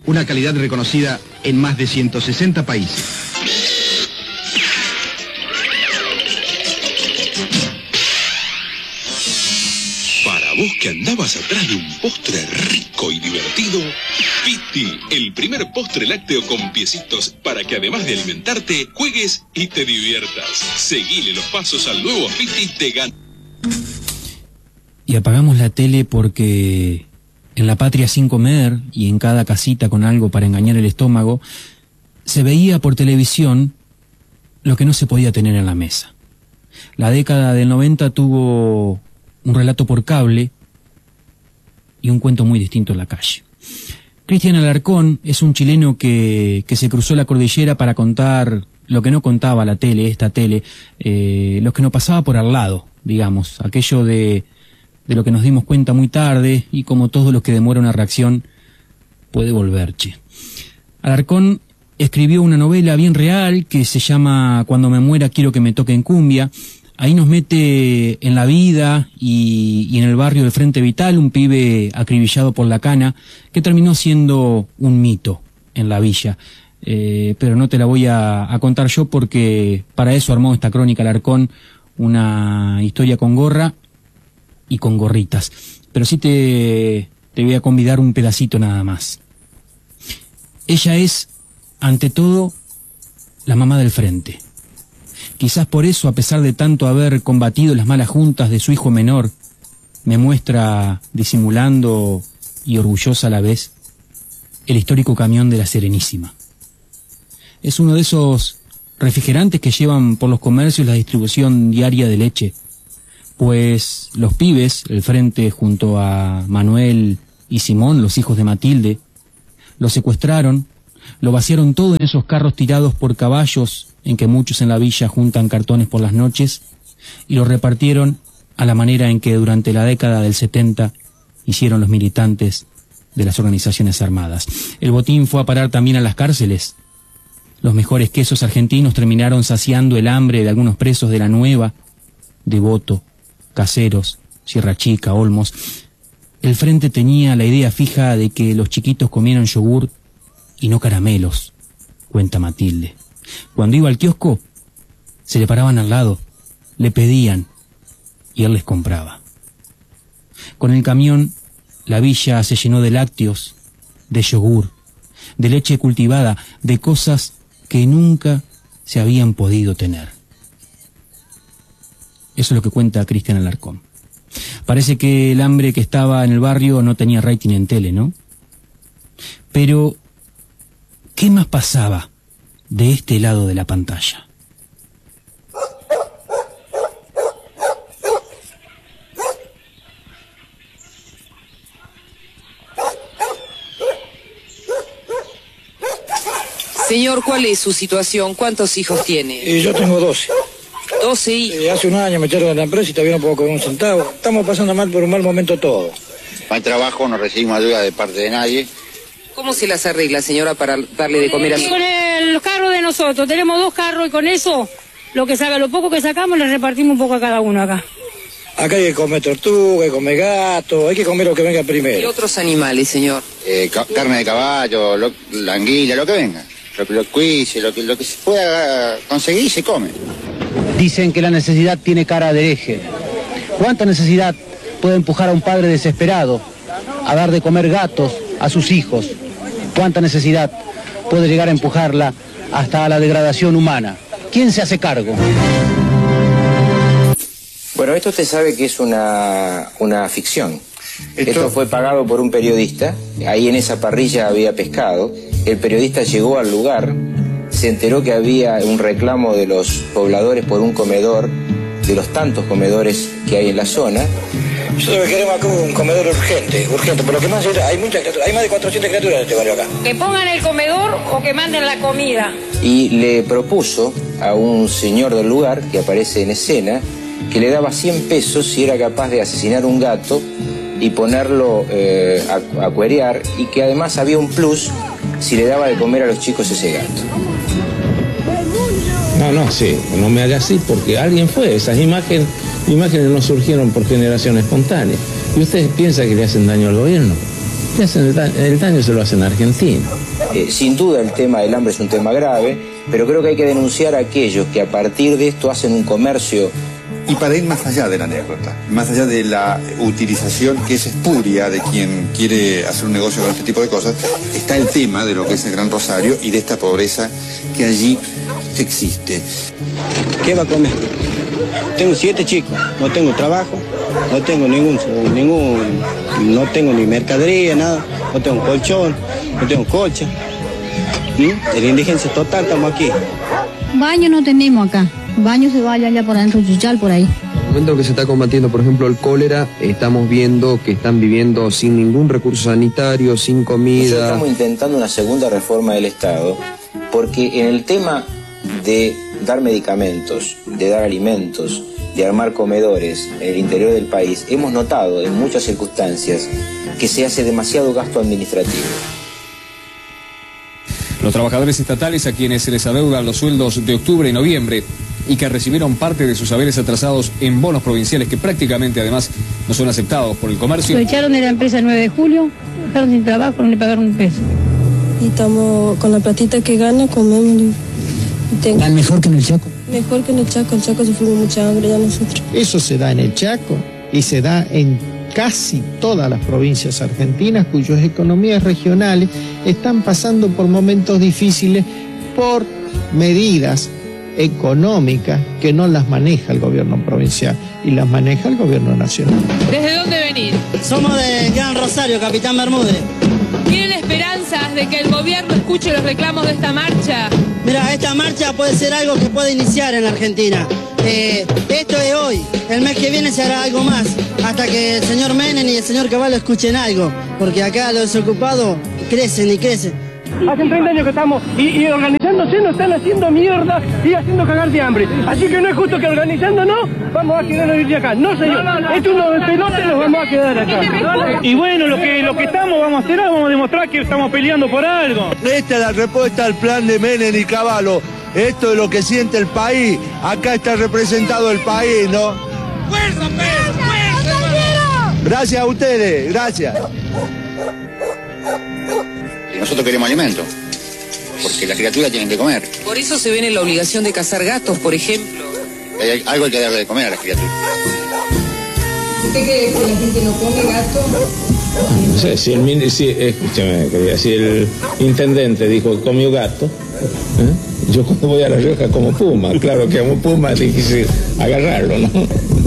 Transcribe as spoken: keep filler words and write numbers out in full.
una calidad reconocida en más de ciento sesenta países. Para vos que andabas atrás de un postre rico y divertido, Pitti, el primer postre lácteo con piecitos para que además de alimentarte, juegues y te diviertas. Seguile los pasos al nuevo Pitti Te Gana. Y apagamos la tele porque en la patria sin comer y en cada casita con algo para engañar el estómago, se veía por televisión lo que no se podía tener en la mesa. La década del noventa tuvo un relato por cable y un cuento muy distinto en la calle. Cristian Alarcón es un chileno que, que se cruzó la cordillera para contar lo que no contaba la tele, esta tele, eh, lo que nos pasaba por al lado, digamos, aquello de, de lo que nos dimos cuenta muy tarde y como todo lo que demora una reacción puede volver, che. Alarcón escribió una novela bien real que se llama Cuando me muera quiero que me toquen cumbia. Ahí nos mete en la vida y, y en el barrio del Frente Vital, un pibe acribillado por la cana, que terminó siendo un mito en la villa. Eh, pero no te la voy a, a contar yo porque para eso armó esta crónica Alarcón, una historia con gorra y con gorritas. Pero sí te, te voy a convidar un pedacito nada más. Ella es, ante todo, la mamá del Frente. Quizás por eso, a pesar de tanto haber combatido las malas juntas de su hijo menor, me muestra, disimulando y orgullosa a la vez, el histórico camión de la Serenísima. Es uno de esos refrigerantes que llevan por los comercios la distribución diaria de leche, pues los pibes, el Frente junto a Manuel y Simón, los hijos de Matilde, lo secuestraron, lo vaciaron todo en esos carros tirados por caballos en que muchos en la villa juntan cartones por las noches, y lo repartieron a la manera en que durante la década del setenta hicieron los militantes de las organizaciones armadas. El botín fue a parar también a las cárceles. Los mejores quesos argentinos terminaron saciando el hambre de algunos presos de la Nueva, Devoto, Caseros, Sierra Chica, Olmos. El Frente tenía la idea fija de que los chiquitos comieran yogur y no caramelos, cuenta Matilde. Cuando iba al kiosco, se le paraban al lado, le pedían, y él les compraba. Con el camión, la villa se llenó de lácteos, de yogur, de leche cultivada, de cosas que nunca se habían podido tener. Eso es lo que cuenta Cristian Alarcón. Parece que el hambre que estaba en el barrio no tenía rating en tele, ¿no? Pero, ¿qué más pasaba de este lado de la pantalla? Señor, ¿cuál es su situación? ¿Cuántos hijos tiene? Eh, yo tengo doce. ¿doce hijos? Eh, hace un año me echaron de la empresa y todavía no puedo cobrar un centavo. Estamos pasando mal por un mal momento todos. No hay trabajo, no recibimos ayuda de parte de nadie. ¿Cómo se las arregla, señora, para darle de comer a su... Con el, los carros de nosotros, tenemos dos carros y con eso, lo que saca, lo poco que sacamos, le repartimos un poco a cada uno acá. Acá hay que comer tortuga, hay que comer gato, hay que comer lo que venga primero. ¿Y otros animales, señor? Eh, ca carne de caballo, lo, la anguila, lo que venga. Lo que lo cuise, lo que, lo que se pueda conseguir se come. Dicen que la necesidad tiene cara de hereje. ¿Cuánta necesidad puede empujar a un padre desesperado a dar de comer gatos a sus hijos? ¿Cuánta necesidad puede llegar a empujarla hasta a la degradación humana? ¿Quién se hace cargo? Bueno, esto usted sabe que es una, una ficción. Esto... esto fue pagado por un periodista. Ahí en esa parrilla había pescado. El periodista llegó al lugar, se enteró que había un reclamo de los pobladores por un comedor, de los tantos comedores que hay en la zona. Nosotros queremos acá un comedor urgente, urgente, por lo que más hay muchas criaturas, hay más de cuatrocientas criaturas en este barrio acá. Que pongan el comedor o que manden la comida. Y le propuso a un señor del lugar, que aparece en escena, que le daba cien pesos si era capaz de asesinar un gato y ponerlo eh, a, a cuerear, y que además había un plus si le daba de comer a los chicos ese gato. No, no, sí, no me haga así, porque alguien fue. Esas imágenes, imágenes no surgieron por generación espontánea. ¿Y ustedes piensan que le hacen daño al gobierno? Y hacen el, daño, el daño se lo hacen a Argentina. Eh, sin duda el tema del hambre es un tema grave, pero creo que hay que denunciar a aquellos que a partir de esto hacen un comercio. Y para ir más allá de la anécdota, más allá de la utilización que es espuria de quien quiere hacer un negocio con este tipo de cosas, está el tema de lo que es el Gran Rosario y de esta pobreza que allí existe. ¿Qué va a comer? Tengo siete chicos, no tengo trabajo, no tengo ningún, ningún, no tengo ni mercadería, nada, no tengo colchón, no tengo colcha. ¿Mm? De la indigencia total estamos aquí. Baño no tenemos acá. Baño se vaya allá por adentro, Chuchal, por ahí. En el momento que se está combatiendo, por ejemplo, el cólera, estamos viendo que están viviendo sin ningún recurso sanitario, sin comida. Nosotros estamos intentando una segunda reforma del Estado, porque en el tema de dar medicamentos, de dar alimentos, de armar comedores en el interior del país, hemos notado en muchas circunstancias que se hace demasiado gasto administrativo. Los trabajadores estatales a quienes se les adeudan los sueldos de octubre y noviembre y que recibieron parte de sus haberes atrasados en bonos provinciales que prácticamente además no son aceptados por el comercio. Lo echaron de la empresa el nueve de julio, dejaron sin trabajo, no le pagaron un peso. Y estamos con la platita que gana, comemos. ¿Tan mejor que en el Chaco? Mejor que en el Chaco, el Chaco sufrimos mucha hambre ya nosotros. Eso se da en el Chaco y se da en casi todas las provincias argentinas cuyas economías regionales están pasando por momentos difíciles por medidas económicas que no las maneja el gobierno provincial y las maneja el gobierno nacional. ¿Desde dónde venís? Somos de Gran Rosario, Capitán Bermúdez. ¿Tienen esperanzas de que el gobierno escuche los reclamos de esta marcha? Mira, esta marcha puede ser algo que puede iniciar en la Argentina. Eh, esto es hoy, el mes que viene se hará algo más, hasta que el señor Menem y el señor Caballo escuchen algo, porque acá los desocupados crecen y crecen. Hace treinta años que estamos y, y organizándose nos están haciendo mierda y haciendo cagar de hambre. Así que no es justo que organizándonos vamos a quedarnos vivir de acá. No, señor. No, no, no, Esto unos pelotes los vamos a quedar acá. Y bueno, lo que lo que estamos vamos a hacer, vamos a demostrar que estamos peleando por algo. Esta es la respuesta al plan de Menem y Caballo. Esto es lo que siente el país. Acá está representado el país, ¿no? ¡Fuerza, Pedro! ¡Fuerza! Gracias a ustedes, gracias. Y nosotros queremos alimento, porque las criaturas tienen que comer. Por eso se ven en la obligación de cazar gatos, por ejemplo. Hay, algo hay que darle de comer a las criaturas. ¿Usted cree que la gente no come gato? No sé, si el, si, escúchame, si el intendente dijo que comió gato, ¿eh? Yo cuando voy a La Rioja como puma, claro que como puma es difícil agarrarlo, ¿no?